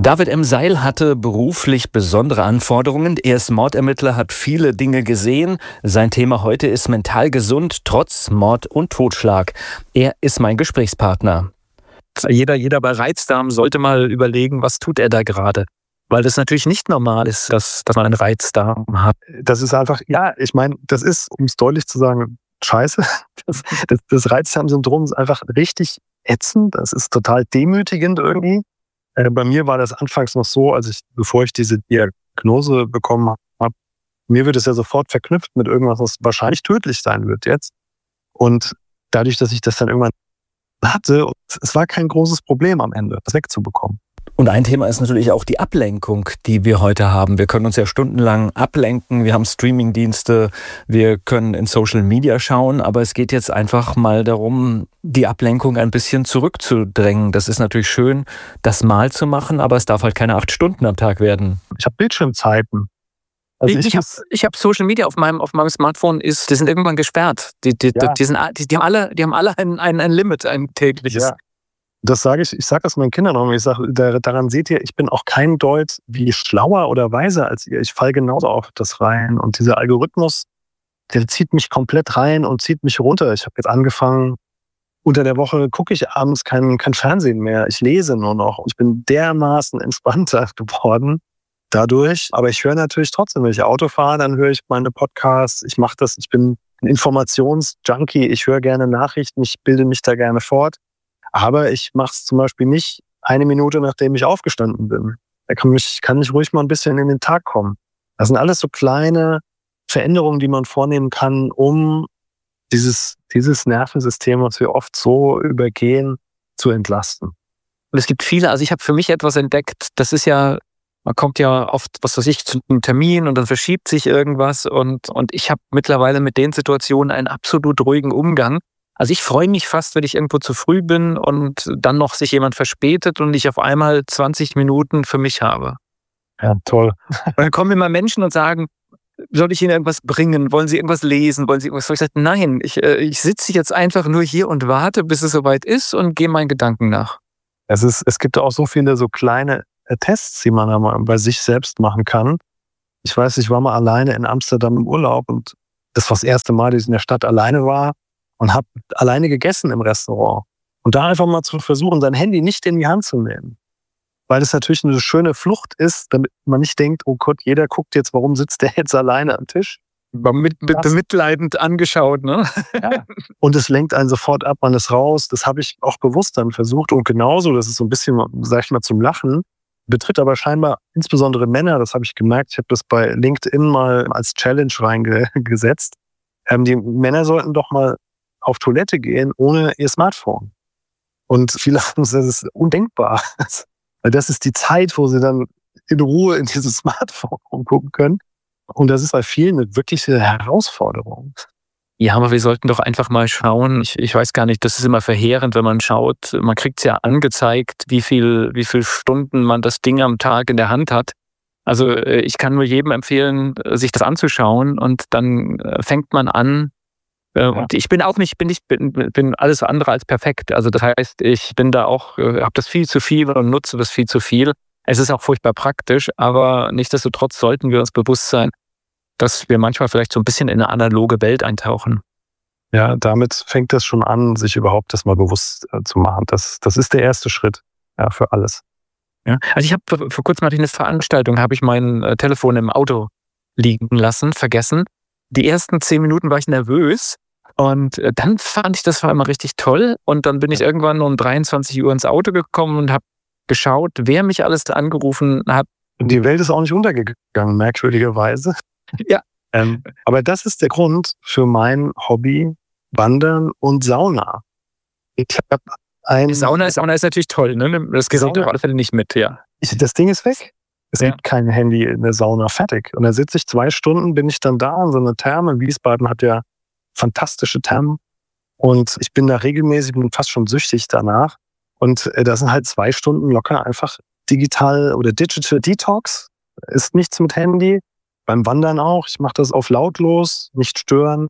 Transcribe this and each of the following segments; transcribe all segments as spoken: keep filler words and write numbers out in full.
David M. Seil hatte beruflich besondere Anforderungen. Er ist Mordermittler, hat viele Dinge gesehen. Sein Thema heute ist mental gesund, trotz Mord und Totschlag. Er ist mein Gesprächspartner. Jeder, jeder bei Reizdarm sollte mal überlegen, was tut er da gerade? Weil das natürlich nicht normal ist, dass, dass man einen Reizdarm hat. Das ist einfach, ja, ich meine, das ist, um es deutlich zu sagen, scheiße. Das, das, das Reizdarmsyndrom ist einfach richtig ätzend. Das ist total demütigend irgendwie. Äh, bei mir war das anfangs noch so, als ich, bevor ich diese Diagnose bekommen habe, mir wird es ja sofort verknüpft mit irgendwas, was wahrscheinlich tödlich sein wird jetzt. Und dadurch, dass ich das dann irgendwann hatte, es war kein großes Problem am Ende, das wegzubekommen. Und ein Thema ist natürlich auch die Ablenkung, die wir heute haben. Wir können uns ja stundenlang ablenken, wir haben Streamingdienste, wir können in Social Media schauen, aber es geht jetzt einfach mal darum, die Ablenkung ein bisschen zurückzudrängen. Das ist natürlich schön, das mal zu machen, aber es darf halt keine acht Stunden am Tag werden. Ich habe Bildschirmzeiten. Also ich ich habe ich hab Social Media auf meinem, auf meinem Smartphone, ist, die sind irgendwann gesperrt. Die, die, ja. die, sind, die, die haben alle, die haben alle ein, ein, ein Limit, ein tägliches. Ja. Das sage ich, ich sage das meinen Kindern auch. Ich sage, daran seht ihr, ich bin auch kein Deut wie schlauer oder weiser als ihr. Ich falle genauso auf das rein. Und dieser Algorithmus, der zieht mich komplett rein und zieht mich runter. Ich habe jetzt angefangen, unter der Woche gucke ich abends kein, kein Fernsehen mehr. Ich lese nur noch. Und ich bin dermaßen entspannter geworden dadurch. Aber ich höre natürlich trotzdem, wenn ich Auto fahre, dann höre ich meine Podcasts. Ich mache das, ich bin ein Informationsjunkie. Ich höre gerne Nachrichten. Ich bilde mich da gerne fort. Aber ich mache es zum Beispiel nicht eine Minute, nachdem ich aufgestanden bin. Da kann ich, kann ich ruhig mal ein bisschen in den Tag kommen. Das sind alles so kleine Veränderungen, die man vornehmen kann, um dieses, dieses Nervensystem, was wir oft so übergehen, zu entlasten. Und es gibt viele, also ich habe für mich etwas entdeckt, das ist ja, man kommt ja oft, was weiß ich, zu einem Termin und dann verschiebt sich irgendwas und, und ich habe mittlerweile mit den Situationen einen absolut ruhigen Umgang. Also ich freue mich fast, wenn ich irgendwo zu früh bin und dann noch sich jemand verspätet und ich auf einmal zwanzig Minuten für mich habe. Ja, toll. Und dann kommen immer Menschen und sagen, soll ich Ihnen irgendwas bringen? Wollen Sie irgendwas lesen? Wollen Sie irgendwas? Ich sage, nein, ich, äh, ich sitze jetzt einfach nur hier und warte, bis es soweit ist und gehe meinen Gedanken nach. Es ist, es gibt auch so viele so kleine Tests, die man mal bei sich selbst machen kann. Ich weiß, ich war mal alleine in Amsterdam im Urlaub und das war das erste Mal, dass ich in der Stadt alleine war. Und habe alleine gegessen im Restaurant. Und da einfach mal zu versuchen, sein Handy nicht in die Hand zu nehmen. Weil es natürlich eine schöne Flucht ist, damit man nicht denkt, oh Gott, jeder guckt jetzt, warum sitzt der jetzt alleine am Tisch? Mit, mit, bemitleidend angeschaut, ne? Ja. Und es lenkt einen sofort ab, man ist raus. Das habe ich auch bewusst dann versucht. Und genauso, das ist so ein bisschen, sag ich mal, zum Lachen, betritt aber scheinbar insbesondere Männer, das habe ich gemerkt, ich habe das bei LinkedIn mal als Challenge reingesetzt. Ähm, die Männer sollten doch mal auf Toilette gehen ohne ihr Smartphone. Und viele sagen, das ist undenkbar. Weil das ist die Zeit, wo sie dann in Ruhe in dieses Smartphone gucken können. Und das ist bei vielen eine wirkliche Herausforderung. Ja, aber wir sollten doch einfach mal schauen. Ich, ich weiß gar nicht, das ist immer verheerend, wenn man schaut. Man kriegt es ja angezeigt, wie viel, wie viel Stunden man das Ding am Tag in der Hand hat. Also ich kann nur jedem empfehlen, sich das anzuschauen. Und dann fängt man an. Ja. Und ich bin auch nicht, bin nicht, bin, bin alles andere als perfekt. Also das heißt, ich bin da auch, habe das viel zu viel und nutze das viel zu viel. Es ist auch furchtbar praktisch, aber nichtsdestotrotz sollten wir uns bewusst sein, dass wir manchmal vielleicht so ein bisschen in eine analoge Welt eintauchen. Ja, damit fängt das schon an, sich überhaupt das mal bewusst äh, zu machen. Das, das ist der erste Schritt, ja, für alles. Ja, also ich habe vor kurzem hatte ich eine Veranstaltung, habe ich mein äh, Telefon im Auto liegen lassen, vergessen. Die ersten zehn Minuten war ich nervös. Und dann fand ich, das war immer richtig toll. Und dann bin ich irgendwann um dreiundzwanzig Uhr ins Auto gekommen und habe geschaut, wer mich alles da angerufen hat. Die Welt ist auch nicht untergegangen, merkwürdigerweise. Ja. Ähm, aber das ist der Grund für mein Hobby Wandern und Sauna. Ich hab ein Sauna, Sauna ist natürlich toll, ne? Das geht auf alle Fälle nicht mit, ja. Ich, das Ding ist weg. Es ja. gibt kein Handy in der Sauna, fertig. Und da sitze ich zwei Stunden, bin ich dann da in so einer Therme. Wiesbaden hat ja fantastische Thermen und ich bin da regelmäßig, bin fast schon süchtig danach und da sind halt zwei Stunden locker einfach digital oder Digital Detox, ist nichts mit Handy, beim Wandern auch, ich mache das auf lautlos, nicht stören,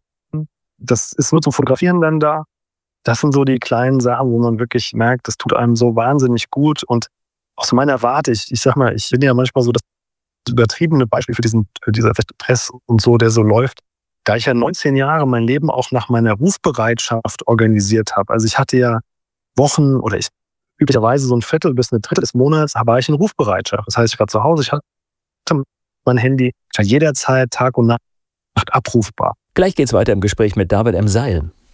das ist nur zum Fotografieren dann da. Das sind so die kleinen Sachen, wo man wirklich merkt, das tut einem so wahnsinnig gut und aus meiner Warte, ich, ich sag mal, ich bin ja manchmal so das übertriebene Beispiel für diesen, für dieser Stress und so, der so läuft, da ich ja neunzehn Jahre mein Leben auch nach meiner Rufbereitschaft organisiert habe. Also ich hatte ja Wochen oder ich üblicherweise so ein Viertel bis ein Drittel des Monats war ich in Rufbereitschaft. Das heißt, ich war zu Hause, ich hatte mein Handy, ich war jederzeit Tag und Nacht abrufbar. Gleich geht's weiter im Gespräch mit David M. Seil.